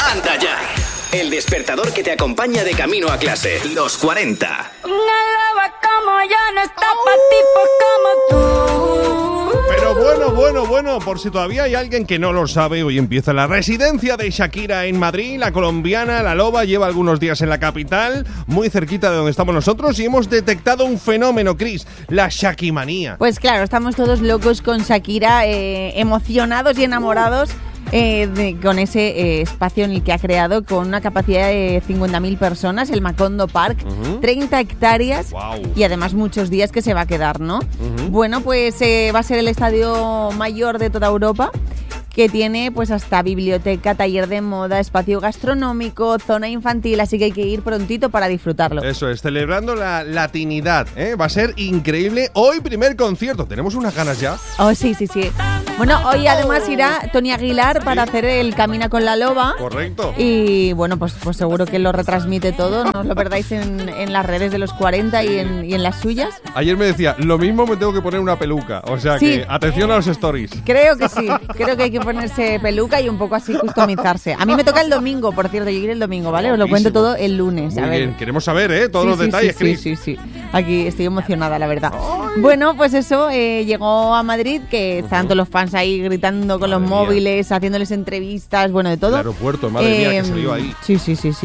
¡Anda ya! El despertador que te acompaña de camino a clase. Los 40. Una loba como yo no está pa' tipos como tú. Pero bueno, por si todavía hay alguien que no lo sabe, hoy empieza la residencia de Shakira en Madrid. La colombiana, la loba, lleva algunos días en la capital, muy cerquita de donde estamos nosotros, y hemos detectado un fenómeno, Cris, la shakimanía. Pues claro, estamos todos locos con Shakira, emocionados y enamorados con ese espacio en el que ha creado, con una capacidad de 50.000 personas, el Macondo Park, 30 hectáreas. Wow. Y además muchos días que se va a quedar, ¿no? Bueno, pues va a ser el estadio mayor de toda Europa, que tiene pues hasta biblioteca, taller de moda, espacio gastronómico, zona infantil, así que hay que ir prontito para disfrutarlo. Eso es, celebrando la latinidad, ¿eh? Va a ser increíble. Hoy primer concierto, ¿tenemos unas ganas ya? Oh, sí. Bueno, hoy además irá Tony Aguilar para hacer el Camina con la Loba. Correcto. Y bueno, pues seguro que lo retransmite todo, no os lo perdáis en las redes de los 40 y en las suyas. Ayer me decía, lo mismo me tengo que poner una peluca, o sea Sí. que atención a los stories. Creo que sí, creo que hay que ponerse peluca y un poco así customizarse. A mí me toca el domingo, por cierto, yo iré el domingo, ¿vale? Os lo cuento todo el lunes. Muy a ver. bien, queremos saber, todos los detalles, Cris. Sí. Aquí estoy emocionada, la verdad. Bueno, pues eso, llegó a Madrid, que están todos los fans ahí gritando con los móviles, haciéndoles entrevistas, bueno, de todo. El aeropuerto, madre mía, que salió ahí. Sí.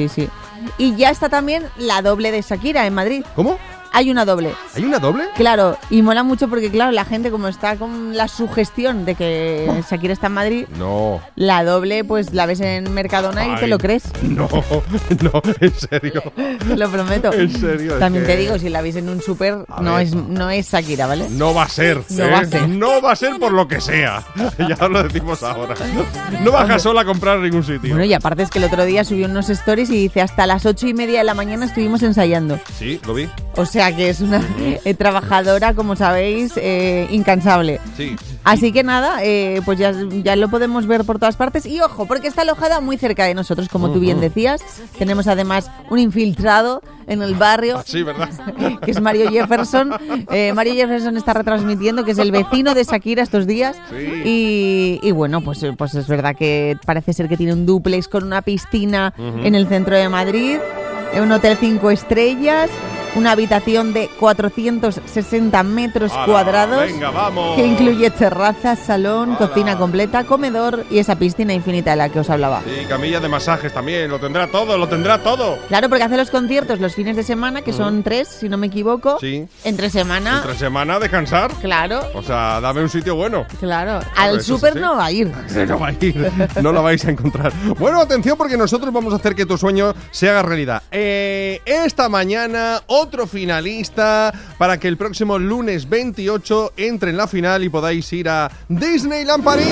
Y ya está también la doble de Shakira en Madrid. ¿Cómo? Hay una doble. ¿Hay una doble? Claro, y mola mucho porque, claro, la gente como está con la sugestión de que Shakira está en Madrid, No. la doble pues la ves en Mercadona y te lo crees. No, en serio. Te lo prometo. En serio. También te digo, si la veis en un súper, no es Shakira, ¿vale? No va a ser. No va a ser. No va a ser por lo que sea. Ya os lo decimos ahora. No baja sola a comprar en ningún sitio. Bueno, y aparte es que el otro día subió unos stories y dice hasta las 8:30 de la mañana estuvimos ensayando. Sí, lo vi. O sea que es una trabajadora, como sabéis, incansable. Sí. Así que nada, pues ya lo podemos ver por todas partes. Y ojo, porque está alojada muy cerca de nosotros, como tú bien decías. Tenemos además un infiltrado en el barrio, Sí, ¿verdad? que es Mario Jefferson. Mario Jefferson está retransmitiendo, que es el vecino de Shakira estos días. Sí. Y bueno, pues es verdad que parece ser que tiene un dúplex con una piscina en el centro de Madrid, un hotel 5 estrellas, una habitación de 460 metros cuadrados. Venga, vamos. Que incluye terraza, salón, cocina completa, comedor y esa piscina infinita de la que os hablaba. Sí, camilla de masajes también, lo tendrá todo. Claro, porque hace los conciertos los fines de semana, que son 3, si no me equivoco. Sí. Entre semana. Entre semana, descansar. Claro, O sea, dame un sitio bueno. claro. Claro, Al eso súper sí. no va a ir. No va a ir, no la vais a encontrar. Bueno, atención porque nosotros vamos a hacer que tu sueño se haga realidad. Esta mañana, otro finalista para que el próximo lunes 28 entre en la final y podáis ir a Disneyland París.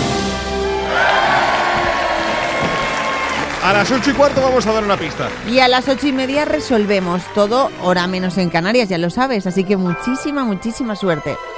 A las 8:15 vamos a dar una pista. Y a las 8:30 resolvemos todo, hora menos en Canarias, ya lo sabes. Así que muchísima suerte.